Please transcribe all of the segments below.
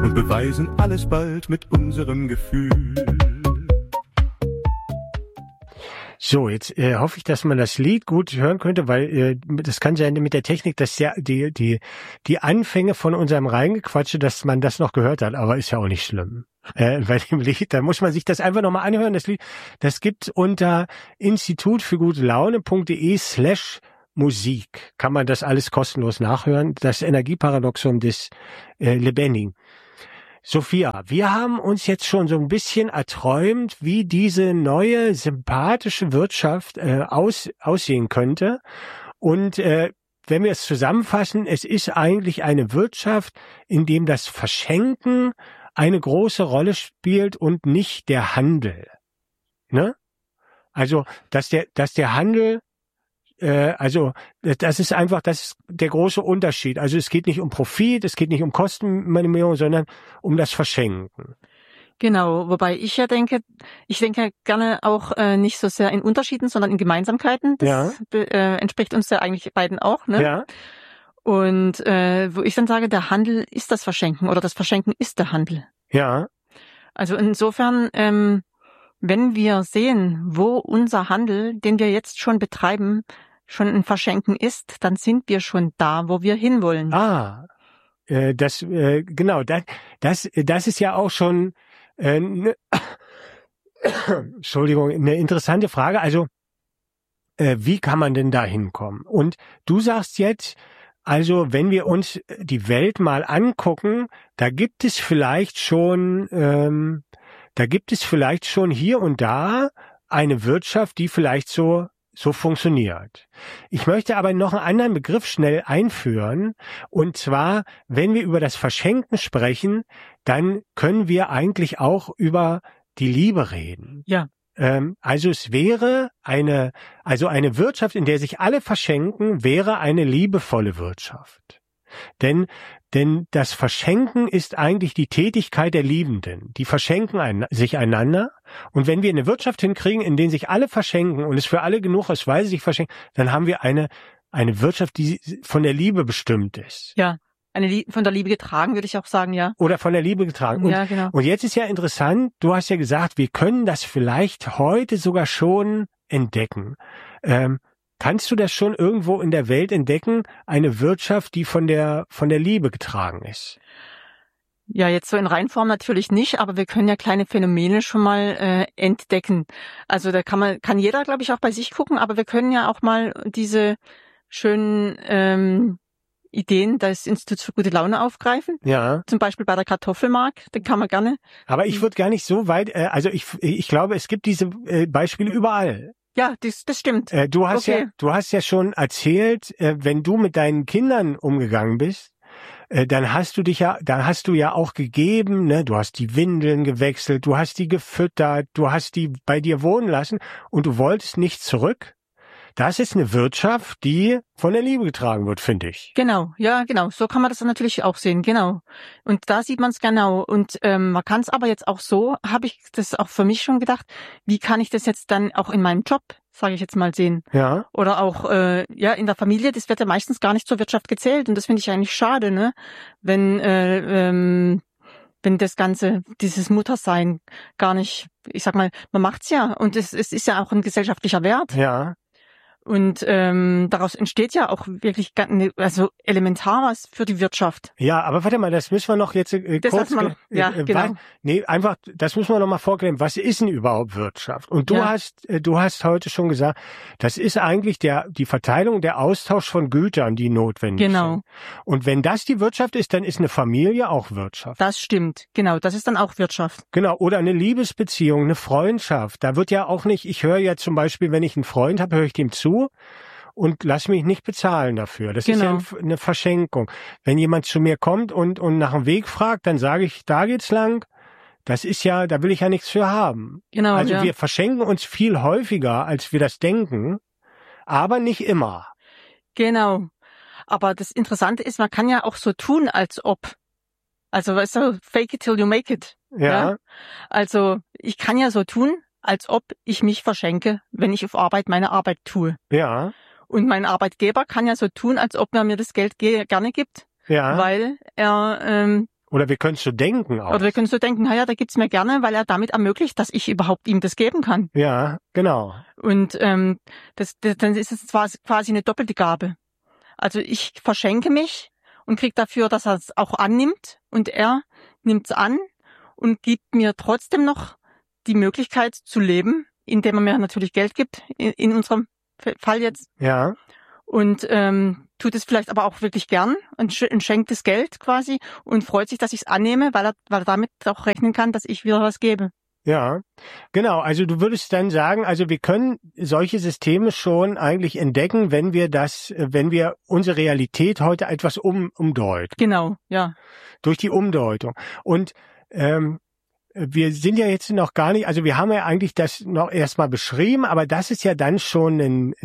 und beweisen alles bald mit unserem Gefühl. So, jetzt hoffe ich, dass man das Lied gut hören könnte, weil das kann sein mit der Technik, dass ja die Anfänge von unserem Reingequatsche, dass man das noch gehört hat, aber ist ja auch nicht schlimm. Bei dem Lied, da muss man sich das einfach nochmal anhören. Das Lied, das gibt's unter institutfürgutelaune.de/Musik. Kann man das alles kostenlos nachhören. Das Energieparadoxon des Lebendigen. Sophia, wir haben uns jetzt schon so ein bisschen erträumt, wie diese neue sympathische Wirtschaft aussehen könnte. Und wenn wir es zusammenfassen, es ist eigentlich eine Wirtschaft, in dem das Verschenken eine große Rolle spielt und nicht der Handel. Ne? Also, dass der Handel das ist der große Unterschied. Also es geht nicht um Profit, es geht nicht um Kostenminimierung, sondern um das Verschenken. Genau, wobei ich denke gerne auch nicht so sehr in Unterschieden, sondern in Gemeinsamkeiten. Das entspricht uns ja eigentlich beiden auch, ne? Ja. Und wo ich dann sage, der Handel ist das Verschenken oder das Verschenken ist der Handel. Ja. Also insofern, wenn wir sehen, wo unser Handel, den wir jetzt schon betreiben, schon ein Verschenken ist, dann sind wir schon da, wo wir hinwollen. Genau, das ist ja auch schon Entschuldigung, eine interessante Frage. Also, wie kann man denn da hinkommen? Und du sagst jetzt, also, wenn wir uns die Welt mal angucken, da gibt es vielleicht schon hier und da eine Wirtschaft, die vielleicht so funktioniert. Ich möchte aber noch einen anderen Begriff schnell einführen. Und zwar, wenn wir über das Verschenken sprechen, dann können wir eigentlich auch über die Liebe reden. Ja. Also es wäre eine Wirtschaft, in der sich alle verschenken, wäre eine liebevolle Wirtschaft. Denn das Verschenken ist eigentlich die Tätigkeit der Liebenden. Die verschenken sich einander. Und wenn wir eine Wirtschaft hinkriegen, in der sich alle verschenken und es für alle genug ist, weil sie sich verschenken, dann haben wir eine Wirtschaft, die von der Liebe bestimmt ist. Ja, von der Liebe getragen, würde ich auch sagen, ja. Oder von der Liebe getragen. Ja, genau. Und jetzt ist ja interessant, du hast ja gesagt, wir können das vielleicht heute sogar schon entdecken. Kannst du das schon irgendwo in der Welt entdecken, eine Wirtschaft, die von der Liebe getragen ist? Ja, jetzt so in Reinform natürlich nicht, aber wir können ja kleine Phänomene schon mal entdecken. Also da kann jeder, glaube ich, auch bei sich gucken, aber wir können ja auch mal diese schönen Ideen des Instituts für gute Laune aufgreifen. Ja. Zum Beispiel bei der Kartoffelmark, den kann man gerne. Aber ich würde gar nicht so weit, also ich glaube, es gibt diese Beispiele überall. Ja, das stimmt. Du hast ja schon erzählt, wenn du mit deinen Kindern umgegangen bist, dann hast du ja auch gegeben, ne? Du hast die Windeln gewechselt, du hast die gefüttert, du hast die bei dir wohnen lassen und du wolltest nicht zurück. Das ist eine Wirtschaft, die von der Liebe getragen wird, finde ich. Genau, ja, genau. So kann man das natürlich auch sehen, genau. Und da sieht man es genau. Und man kann es aber jetzt auch so, habe ich das auch für mich schon gedacht, wie kann ich das jetzt dann auch in meinem Job, sage ich jetzt mal, sehen? Ja. Oder auch in der Familie, das wird ja meistens gar nicht zur Wirtschaft gezählt. Und das finde ich eigentlich schade, ne? Wenn das Ganze, dieses Muttersein gar nicht, ich sag mal, man macht's ja. Und es ist ja auch ein gesellschaftlicher Wert. Ja. Und daraus entsteht ja auch wirklich elementar was für die Wirtschaft. Ja, aber warte mal, das müssen wir noch jetzt kurz... genau. Das müssen wir noch mal vorklären. Was ist denn überhaupt Wirtschaft? Und du hast heute schon gesagt, das ist eigentlich die Verteilung, der Austausch von Gütern, die notwendig sind. Und wenn das die Wirtschaft ist, dann ist eine Familie auch Wirtschaft. Das stimmt, genau. Das ist dann auch Wirtschaft. Genau, oder eine Liebesbeziehung, eine Freundschaft. Da wird ja auch nicht, ich höre ja zum Beispiel, wenn ich einen Freund habe, höre ich dem zu und lass mich nicht bezahlen dafür. Das ist ja eine Verschenkung. Wenn jemand zu mir kommt und nach dem Weg fragt, dann sage ich, da geht's lang. Das ist ja, da will ich ja nichts für haben. Genau, also wir verschenken uns viel häufiger, als wir das denken, aber nicht immer. Genau. Aber das Interessante ist, man kann ja auch so tun, als ob. Also, weißt du, fake it till you make it. Ja. Also, ich kann ja so tun, als ob ich mich verschenke, wenn ich auf Arbeit meine Arbeit tue. Ja. Und mein Arbeitgeber kann ja so tun, als ob er mir das Geld gerne gibt, weil er Oder wir können es so denken auch. Oder wir können so denken, naja, der gibt's mir gerne, weil er damit ermöglicht, dass ich überhaupt ihm das geben kann. Ja, genau. Und dann ist es quasi eine doppelte Gabe. Also ich verschenke mich und krieg dafür, dass er es auch annimmt. Und er nimmt's an und gibt mir trotzdem noch die Möglichkeit zu leben, indem er mir natürlich Geld gibt, in unserem Fall jetzt. Ja. Und tut es vielleicht aber auch wirklich gern und schenkt das Geld quasi und freut sich, dass ich es annehme, weil er damit auch rechnen kann, dass ich wieder was gebe. Ja, genau. Also du würdest dann sagen, also wir können solche Systeme schon eigentlich entdecken, wenn wir unsere Realität heute etwas umdeuten. Genau, ja. Durch die Umdeutung. Und wir sind ja jetzt noch gar nicht, also wir haben ja eigentlich das noch erstmal beschrieben, aber das ist ja dann schon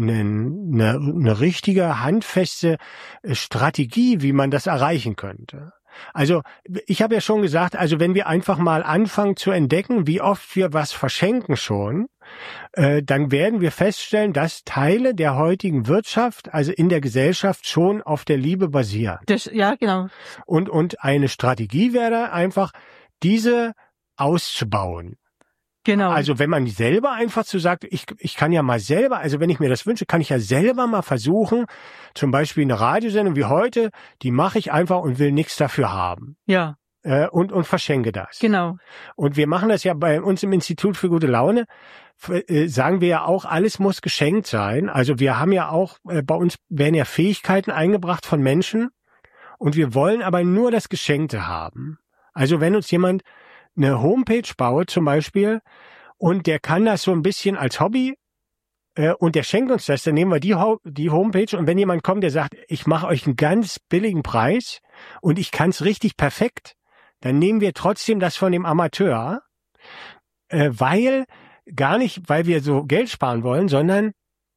eine richtige, handfeste Strategie, wie man das erreichen könnte. Also ich habe ja schon gesagt, also wenn wir einfach mal anfangen zu entdecken, wie oft wir was verschenken schon, dann werden wir feststellen, dass Teile der heutigen Wirtschaft, also in der Gesellschaft, schon auf der Liebe basieren. Ja, genau. Und eine Strategie wäre einfach, diese auszubauen. Genau. Also wenn man selber einfach so sagt, ich kann ja mal selber, also wenn ich mir das wünsche, kann ich ja selber mal versuchen, zum Beispiel eine Radiosendung wie heute, die mache ich einfach und will nichts dafür haben. Ja. Und verschenke das. Genau. Und wir machen das ja bei uns im Institut für gute Laune, sagen wir ja auch, alles muss geschenkt sein. Also wir haben ja auch, bei uns werden ja Fähigkeiten eingebracht von Menschen und wir wollen aber nur das Geschenkte haben. Also wenn uns jemand eine Homepage baut zum Beispiel und der kann das so ein bisschen als Hobby und der schenkt uns das, dann nehmen wir die Homepage und wenn jemand kommt, der sagt, ich mache euch einen ganz billigen Preis und ich kann es richtig perfekt, dann nehmen wir trotzdem das von dem Amateur, weil wir so Geld sparen wollen, sondern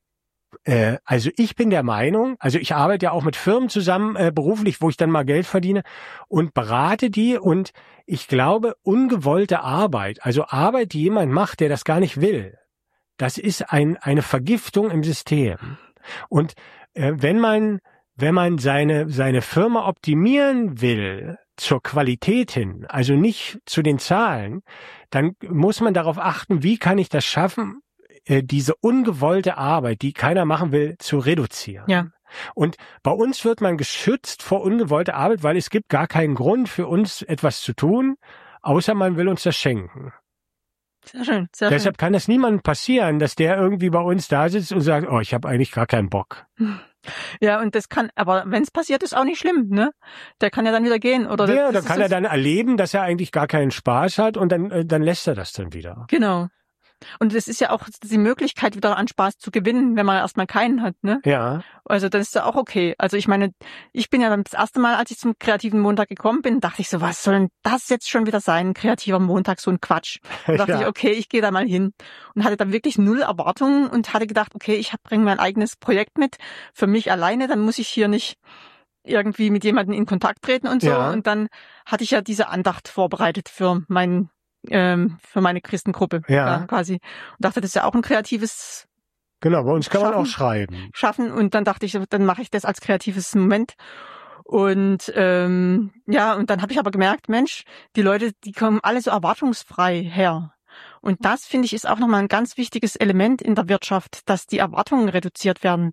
also ich bin der Meinung, also ich arbeite ja auch mit Firmen zusammen beruflich, wo ich dann mal Geld verdiene und berate die und ich glaube, ungewollte Arbeit, also Arbeit, die jemand macht, der das gar nicht will, das ist eine Vergiftung im System. Und wenn man seine Firma optimieren will zur Qualität hin, also nicht zu den Zahlen, dann muss man darauf achten, wie kann ich das schaffen, diese ungewollte Arbeit, die keiner machen will, zu reduzieren. Ja. Und bei uns wird man geschützt vor ungewollter Arbeit, weil es gibt gar keinen Grund für uns etwas zu tun, außer man will uns das schenken. Sehr schön, sehr Deshalb schön. kann es niemandem passieren, dass der irgendwie bei uns da sitzt und sagt, oh, ich habe eigentlich gar keinen Bock. Ja, und das kann, aber wenn es passiert, ist auch nicht schlimm, ne? Der kann ja dann wieder gehen, oder? Ja, dann kann er dann erleben, dass er eigentlich gar keinen Spaß hat und dann lässt er das dann wieder. Genau. Und es ist ja auch die Möglichkeit, wieder an Spaß zu gewinnen, wenn man erstmal keinen hat, ne? Ja. Also das ist ja auch okay. Also ich meine, ich bin ja dann das erste Mal, als ich zum kreativen Montag gekommen bin, dachte ich so, was soll denn das jetzt schon wieder sein? Ein kreativer Montag, so ein Quatsch. Da dachte ich, okay, ich gehe da mal hin. Und hatte dann wirklich null Erwartungen und hatte gedacht, okay, ich bringe mein eigenes Projekt mit für mich alleine, dann muss ich hier nicht irgendwie mit jemandem in Kontakt treten und so. Ja. Und dann hatte ich ja diese Andacht vorbereitet für meine Christengruppe, Ja. quasi. Und dachte, das ist ja auch ein kreatives Genau, bei uns kann man auch Schaffen. schreiben. Und dann dachte ich, dann mache ich das als kreatives Moment. Und und dann habe ich aber gemerkt, Mensch, die Leute, die kommen alle so erwartungsfrei her. Und das, finde ich, ist auch nochmal ein ganz wichtiges Element in der Wirtschaft, dass die Erwartungen reduziert werden.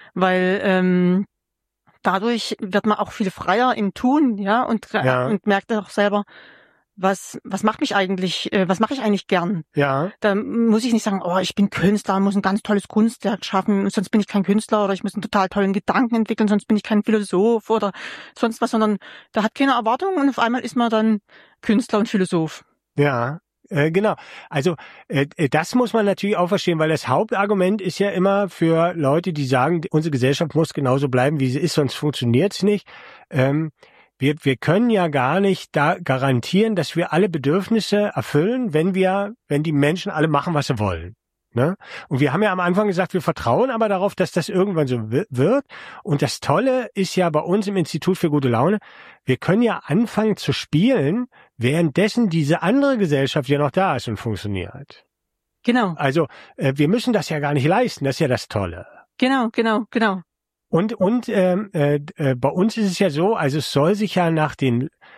Weil dadurch wird man auch viel freier im Tun, ja, und merkt auch selber, was macht mich eigentlich, was mache ich eigentlich gern? Ja. Da muss ich nicht sagen, oh, ich bin Künstler, muss ein ganz tolles Kunstwerk schaffen, sonst bin ich kein Künstler, oder ich muss einen total tollen Gedanken entwickeln, sonst bin ich kein Philosoph oder sonst was, sondern da hat keine Erwartung und auf einmal ist man dann Künstler und Philosoph. Ja. Genau. Also das muss man natürlich auch verstehen, weil das Hauptargument ist ja immer für Leute, die sagen, unsere Gesellschaft muss genauso bleiben, wie sie ist, sonst funktioniert's nicht. Wir können ja gar nicht da garantieren, dass wir alle Bedürfnisse erfüllen, wenn die Menschen alle machen, was sie wollen. Ne? Und wir haben ja am Anfang gesagt, wir vertrauen aber darauf, dass das irgendwann so wird. Und das Tolle ist ja bei uns im Institut für gute Laune, wir können ja anfangen zu spielen, währenddessen diese andere Gesellschaft ja noch da ist und funktioniert. Genau. Also wir müssen das ja gar nicht leisten, das ist ja das Tolle. Genau. Und bei uns ist es ja so, also es soll sich ja nach den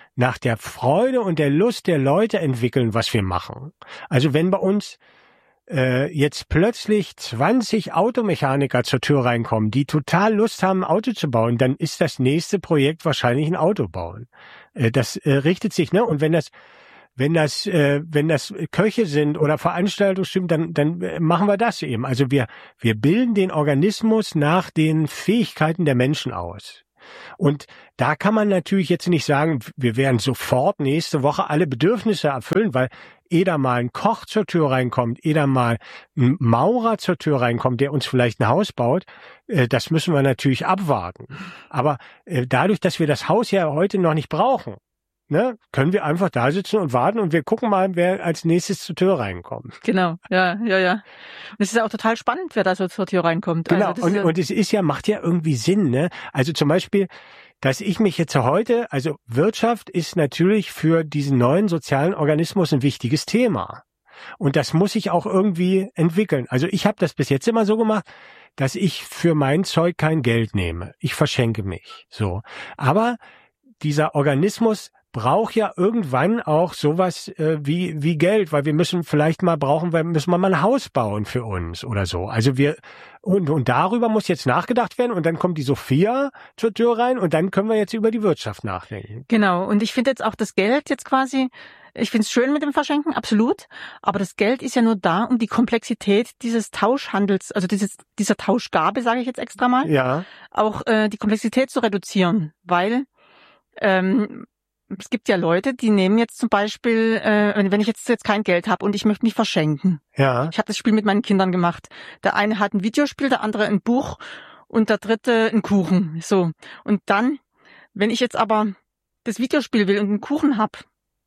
nach der Freude und der Lust der Leute entwickeln, was wir machen. Also wenn bei uns jetzt plötzlich 20 Automechaniker zur Tür reinkommen, die total Lust haben, ein Auto zu bauen, dann ist das nächste Projekt wahrscheinlich ein Auto bauen. Das richtet sich, ne? Und wenn das Köche sind oder Veranstaltungsstimmen, dann machen wir das eben. Also wir bilden den Organismus nach den Fähigkeiten der Menschen aus. Und da kann man natürlich jetzt nicht sagen, wir werden sofort nächste Woche alle Bedürfnisse erfüllen, weil ehe da mal ein Koch zur Tür reinkommt, ehe da mal ein Maurer zur Tür reinkommt, der uns vielleicht ein Haus baut, das müssen wir natürlich abwarten. Aber dadurch, dass wir das Haus ja heute noch nicht brauchen, ne, können wir einfach da sitzen und warten und wir gucken mal, wer als nächstes zur Tür reinkommt. Genau, ja. Und es ist ja auch total spannend, wer da so zur Tür reinkommt. Genau, also und es ist ja, macht ja irgendwie Sinn, ne? Also zum Beispiel, dass ich mich jetzt heute, also Wirtschaft ist natürlich für diesen neuen sozialen Organismus ein wichtiges Thema. Und das muss sich auch irgendwie entwickeln. Also ich habe das bis jetzt immer so gemacht, dass ich für mein Zeug kein Geld nehme. Ich verschenke mich, so. Aber dieser Organismus braucht ja irgendwann auch sowas wie Geld, weil wir müssen wir mal ein Haus bauen für uns oder so. Also und darüber muss jetzt nachgedacht werden und dann kommt die Sophia zur Tür rein und dann können wir jetzt über die Wirtschaft nachdenken. Genau, und ich finde jetzt auch das Geld jetzt quasi, ich finde es schön mit dem Verschenken, absolut, aber das Geld ist ja nur da, um die Komplexität dieses Tauschhandels, also dieser Tauschgabe, sage ich jetzt extra mal, ja, auch die Komplexität zu reduzieren, weil es gibt ja Leute, die nehmen jetzt zum Beispiel, wenn ich jetzt kein Geld habe und ich möchte mich verschenken. Ja. Ich habe das Spiel mit meinen Kindern gemacht. Der eine hat ein Videospiel, der andere ein Buch und der dritte einen Kuchen. So. Und dann, wenn ich jetzt aber das Videospiel will und einen Kuchen hab,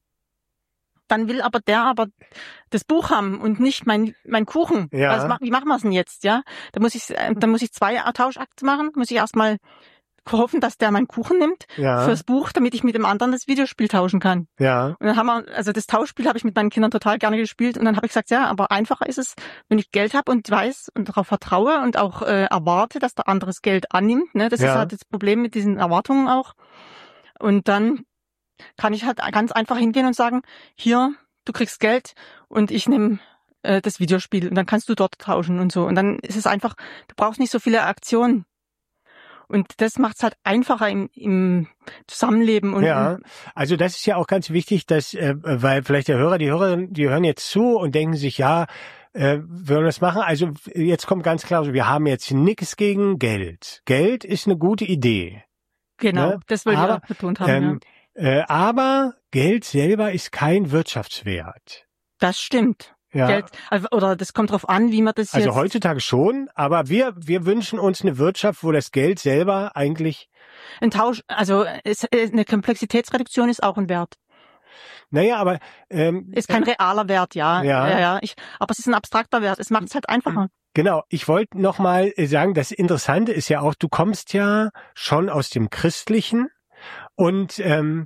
dann will aber der das Buch haben und nicht mein Kuchen. Ja. Also, wie machen wir es denn jetzt, ja? Dann muss ich 2 Tauschakte machen, muss ich erstmal hoffen, dass der meinen Kuchen nimmt fürs Buch, damit ich mit dem anderen das Videospiel tauschen kann. Ja. Und dann das Tauschspiel habe ich mit meinen Kindern total gerne gespielt und dann habe ich gesagt, ja, aber einfacher ist es, wenn ich Geld habe und weiß und darauf vertraue und auch erwarte, dass der andere das Geld annimmt. Ne? Das ist halt das Problem mit diesen Erwartungen auch. Und dann kann ich halt ganz einfach hingehen und sagen, hier, du kriegst Geld und ich nehme das Videospiel und dann kannst du dort tauschen und so. Und dann ist es einfach, du brauchst nicht so viele Aktionen. Und das macht es halt einfacher im Zusammenleben. Und also das ist ja auch ganz wichtig, dass, weil vielleicht die Hörerinnen, die hören jetzt zu und denken sich, ja, wir wollen das machen. Also jetzt kommt ganz klar, wir haben jetzt nichts gegen Geld. Geld ist eine gute Idee. Genau, ne? das will ich auch betont haben. Aber Geld selber ist kein Wirtschaftswert. Das stimmt. Ja. Geld, oder das kommt drauf an, wie man das jetzt... Also heutzutage schon, aber wir wünschen uns eine Wirtschaft, wo das Geld selber eigentlich... Ein Tausch, also eine Komplexitätsreduktion ist auch ein Wert. Naja, aber... ist kein realer Wert, ja. Aber es ist ein abstrakter Wert, es macht es halt einfacher. Genau, ich wollte noch mal sagen, das Interessante ist ja auch, du kommst ja schon aus dem Christlichen und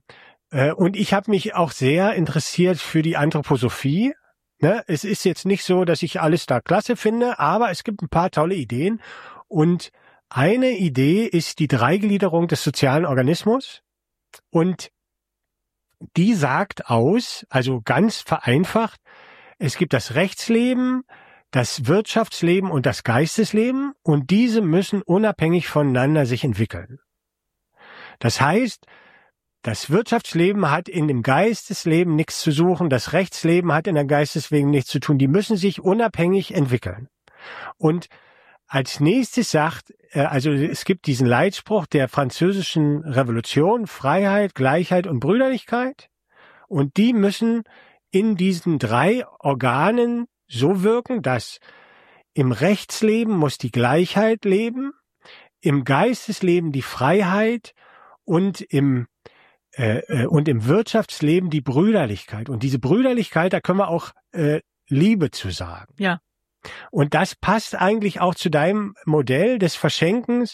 ich habe mich auch sehr interessiert für die Anthroposophie. Ne, es ist jetzt nicht so, dass ich alles da klasse finde, aber es gibt ein paar tolle Ideen. Und eine Idee ist die Dreigliederung des sozialen Organismus. Und die sagt aus, also ganz vereinfacht, es gibt das Rechtsleben, das Wirtschaftsleben und das Geistesleben. Und diese müssen unabhängig voneinander sich entwickeln. Das heißt, das Wirtschaftsleben hat in dem Geistesleben nichts zu suchen, das Rechtsleben hat in der Geistesleben nichts zu tun. Die müssen sich unabhängig entwickeln. Und als nächstes sagt, also es gibt diesen Leitspruch der französischen Revolution, Freiheit, Gleichheit und Brüderlichkeit. Und die müssen in diesen 3 Organen so wirken, dass im Rechtsleben muss die Gleichheit leben, im Geistesleben die Freiheit und im Wirtschaftsleben die Brüderlichkeit. Und diese Brüderlichkeit, da können wir auch Liebe zu sagen. Ja. Und das passt eigentlich auch zu deinem Modell des Verschenkens.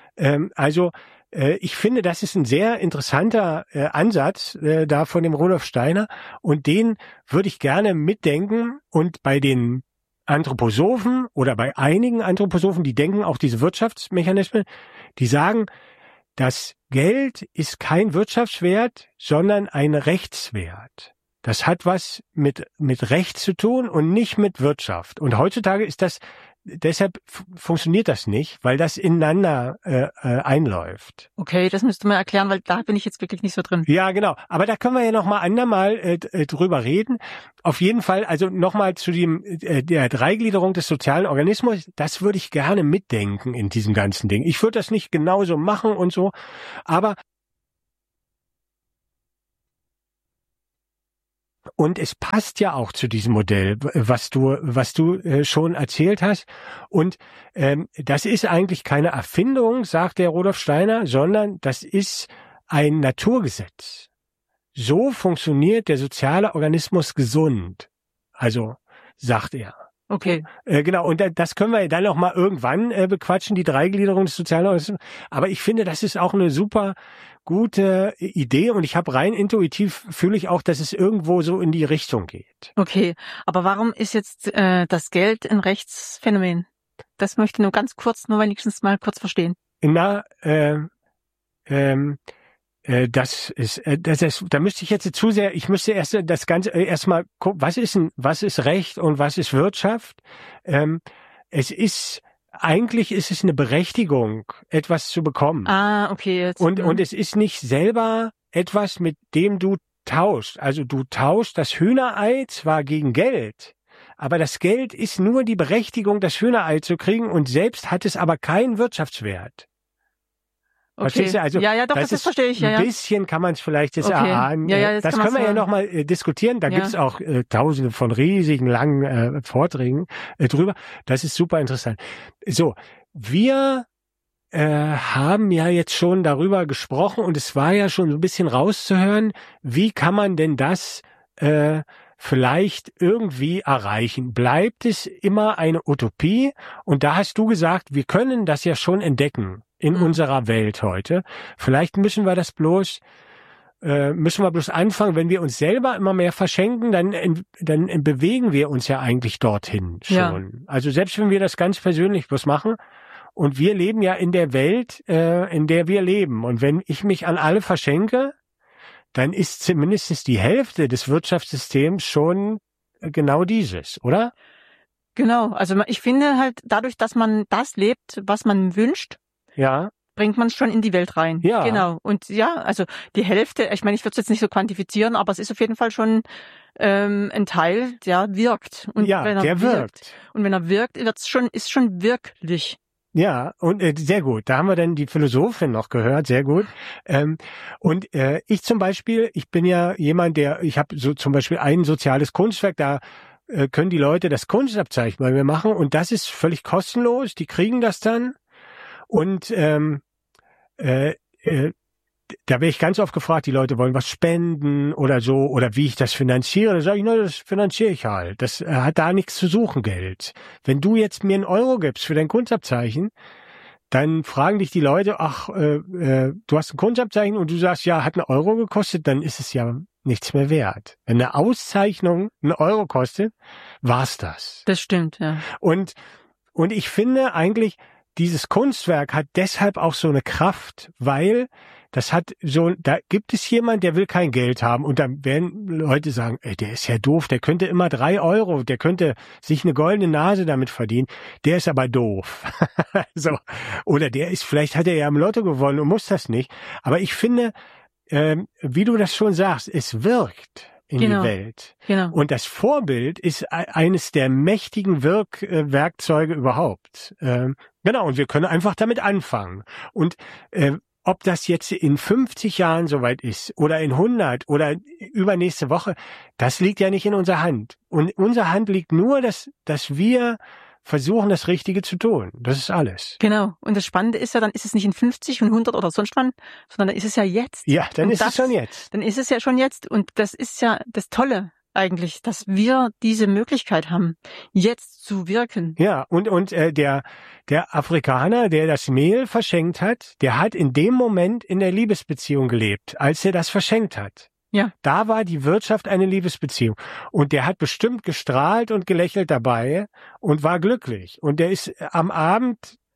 Ich finde, das ist ein sehr interessanter Ansatz da von dem Rudolf Steiner. Und den würde ich gerne mitdenken. Und bei den Anthroposophen oder bei einigen Anthroposophen, die denken auch diese Wirtschaftsmechanismen, die sagen, das Geld ist kein Wirtschaftswert, sondern ein Rechtswert. Das hat was mit Recht zu tun und nicht mit Wirtschaft. Und heutzutage ist das, deshalb funktioniert das nicht, weil das ineinander einläuft. Okay, das müsste man erklären, weil da bin ich jetzt wirklich nicht so drin. Ja, genau. Aber da können wir ja noch mal andermal drüber reden. Auf jeden Fall, also nochmal zu der Dreigliederung des sozialen Organismus, das würde ich gerne mitdenken in diesem ganzen Ding. Ich würde das nicht genauso machen und so, aber und es passt ja auch zu diesem Modell, was du schon erzählt hast. Und das ist eigentlich keine Erfindung, sagt der Rudolf Steiner, sondern das ist ein Naturgesetz. So funktioniert der soziale Organismus gesund. Also, sagt er. Okay. Genau, und das können wir dann noch mal irgendwann bequatschen, die Dreigliederung des sozialen Organismus. Aber ich finde, das ist auch eine super gute Idee und ich habe rein intuitiv fühle ich auch, dass es irgendwo so in die Richtung geht. Okay, aber warum ist jetzt das Geld ein Rechtsphänomen? Das möchte ich nur ganz kurz, nur wenigstens mal kurz verstehen. Na, da müsste ich jetzt zu sehr, ich müsste erst das Ganze erstmal gucken, was ist Recht und was ist Wirtschaft? Eigentlich ist es eine Berechtigung, etwas zu bekommen. Ah, okay. Jetzt. Und es ist nicht selber etwas, mit dem du tauschst. Also du tauschst das Hühnerei zwar gegen Geld, aber das Geld ist nur die Berechtigung, das Hühnerei zu kriegen und selbst hat es aber keinen Wirtschaftswert. Okay. Verstehst du? Also, ja, doch, das verstehe ich. Ein bisschen kann man es vielleicht jetzt erahnen. Ja, das können wir ja nochmal diskutieren. Da gibt's auch tausende von riesigen, langen Vorträgen drüber. Das ist super interessant. So, wir haben ja jetzt schon darüber gesprochen und es war ja schon so ein bisschen rauszuhören, wie kann man denn das vielleicht irgendwie erreichen? Bleibt es immer eine Utopie? Und da hast du gesagt, wir können das ja schon entdecken in unserer Welt heute. Vielleicht müssen wir bloß anfangen, wenn wir uns selber immer mehr verschenken, dann bewegen wir uns ja eigentlich dorthin schon. Ja. Also selbst wenn wir das ganz persönlich bloß machen und wir leben ja in der Welt, in der wir leben. Und wenn ich mich an alle verschenke, dann ist zumindest die Hälfte des Wirtschaftssystems schon genau dieses, oder? Genau. Also ich finde halt dadurch, dass man das lebt, was man wünscht, ja, bringt man es schon in die Welt rein. Ja. Genau. Und ja, also die Hälfte, ich meine, ich würde es jetzt nicht so quantifizieren, aber es ist auf jeden Fall schon ein Teil, der wirkt. Und ja, der wirkt. Und wenn er wirkt, ist schon wirklich. Ja, und sehr gut. Da haben wir dann die Philosophin noch gehört, sehr gut. Und ich zum Beispiel, ich bin ja jemand, ich habe so zum Beispiel ein soziales Kunstwerk, da können die Leute das Kunstabzeichen bei mir machen und das ist völlig kostenlos, die kriegen das dann. Und da werde ich ganz oft gefragt, die Leute wollen was spenden oder so, oder wie ich das finanziere. Da sage ich, na, das finanziere ich halt. Das hat da nichts zu suchen, Geld. Wenn du jetzt mir 1 Euro gibst für dein Kunstabzeichen, dann fragen dich die Leute, ach, du hast ein Kunstabzeichen und du sagst, ja, hat 1 Euro gekostet, dann ist es ja nichts mehr wert. Wenn eine Auszeichnung 1 Euro kostet, war's das. Das stimmt, ja. Und ich finde eigentlich, dieses Kunstwerk hat deshalb auch so eine Kraft, weil da gibt es jemand, der will kein Geld haben und dann werden Leute sagen, ey, der ist ja doof, der könnte immer 3 Euro, der könnte sich eine goldene Nase damit verdienen, der ist aber doof. So. Oder vielleicht hat er ja im Lotto gewonnen und muss das nicht. Aber ich finde, wie du das schon sagst, es wirkt in die Welt. Genau. Und das Vorbild ist eines der mächtigen Werkzeuge überhaupt. Genau, und wir können einfach damit anfangen. Und ob das jetzt in 50 Jahren soweit ist oder in 100 oder übernächste Woche, das liegt ja nicht in unserer Hand. Und in unserer Hand liegt nur, dass wir versuchen, das Richtige zu tun. Das ist alles. Genau. Und das Spannende ist ja, dann ist es nicht in 50 und 100 oder sonst wann, sondern dann ist es ja jetzt. Ja, dann ist es schon jetzt. Dann ist es ja schon jetzt. Und das ist ja das Tolle eigentlich, dass wir diese Möglichkeit haben, jetzt zu wirken. Ja, und der Afrikaner, der das Mehl verschenkt hat, der hat in dem Moment in der Liebesbeziehung gelebt, als er das verschenkt hat. Ja. Da war die Wirtschaft eine Liebesbeziehung. Und der hat bestimmt gestrahlt und gelächelt dabei und war glücklich. Und der ist am Abend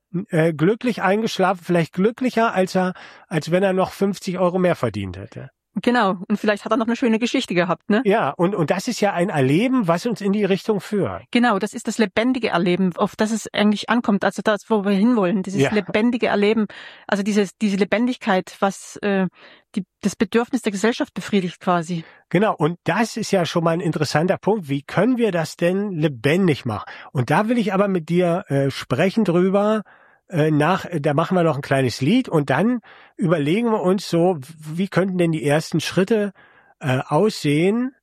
glücklich eingeschlafen, vielleicht glücklicher, als wenn er noch 50 Euro mehr verdient hätte. Genau. Und vielleicht hat er noch eine schöne Geschichte gehabt, ne? Ja, und das ist ja ein Erleben, was uns in die Richtung führt. Genau, das ist das lebendige Erleben, auf das es eigentlich ankommt, also das, wo wir hinwollen, dieses lebendige Erleben, also diese Lebendigkeit, was das Bedürfnis der Gesellschaft befriedigt quasi. Genau, und das ist ja schon mal ein interessanter Punkt. Wie können wir das denn lebendig machen? Und da will ich aber mit dir sprechen drüber. Da machen wir noch ein kleines Lied und dann überlegen wir uns so, wie könnten denn die ersten Schritte aussehen,